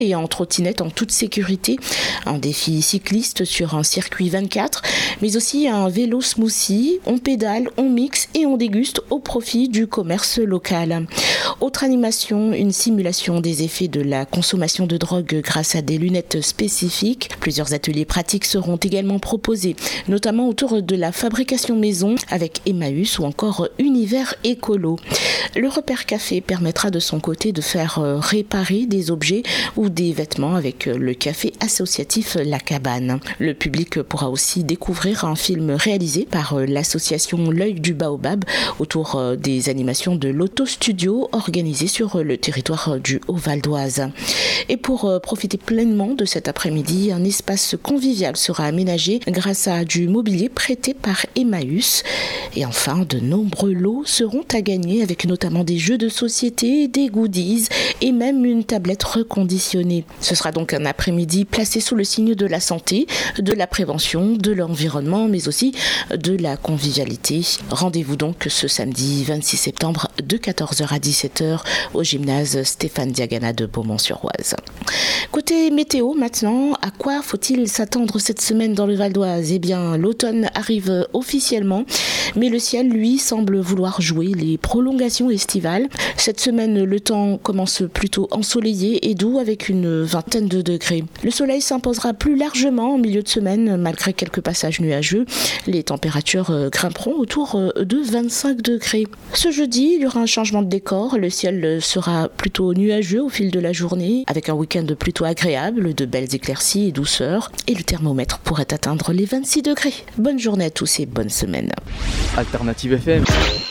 et en trottinette en toute sécurité, un défi cycliste sur un circuit 24, mais aussi un vélo smoothie, on pédale, on mixe et on déguste au profit du commerce local. Autre animation, une simulation des effets de la consommation de drogue grâce à des lunettes spécifiques. Plusieurs ateliers pratiques seront également proposés, notamment autour de la fabrication maison avec Emmaüs ou encore Univers Écolo. Le repère café permettra de son côté de faire réparer des objets ou des vêtements avec le café associatif La Cabane. Le public pourra aussi découvrir un film réalisé par l'association L'Œil du Baobab autour des animations de l'Auto-Studio organisées sur le territoire du Haut-Val d'Oise. Et pour profiter pleinement de cet après-midi, un espace convivial sera aménagé grâce à du mobilier prêté par Emmaüs. Et enfin, de nombreux lots seront à gagner avec notamment des jeux de société, des goodies et même une tablette reconditionnée. Ce sera donc un après-midi placé sous le signe de la santé, de la prévention, de l'environnement, mais aussi de la convivialité. Rendez-vous donc ce samedi 26 septembre de 14h à 17h au gymnase Stéphane Diagana de Beaumont-sur-Oise. Côté météo maintenant, à quoi faut-il s'attendre cette semaine dans le Val d'Oise ? Eh bien, l'automne arrive officiellement, mais le ciel, lui, semble vouloir jouer les prolongations estivales. Cette semaine, le temps commence plutôt ensoleillé et doux avec une vingtaine de degrés. Le soleil s'imposera plus largement en milieu de semaine, malgré quelques passages nuageux. Les températures grimperont autour de 25 degrés. Ce jeudi, il y aura un changement de décor. Le ciel sera plutôt nuageux au fil de la journée, avec un week-end plutôt agréable, de belles éclaircies et douceur. Et le thermomètre pourrait atteindre les 26 degrés. Bonne journée à tous et bonne semaine. Alternative FM.